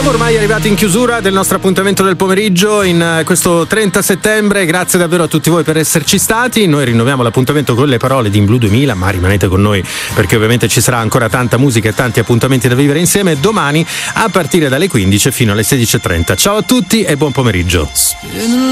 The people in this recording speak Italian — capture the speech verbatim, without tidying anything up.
Siamo ormai arrivati in chiusura del nostro appuntamento del pomeriggio in questo trenta settembre. Grazie davvero a tutti voi per esserci stati. Noi rinnoviamo l'appuntamento con le parole di In Blu duemila, ma rimanete con noi perché ovviamente ci sarà ancora tanta musica e tanti appuntamenti da vivere insieme domani a partire dalle quindici fino alle sedici e trenta. Ciao a tutti e buon pomeriggio.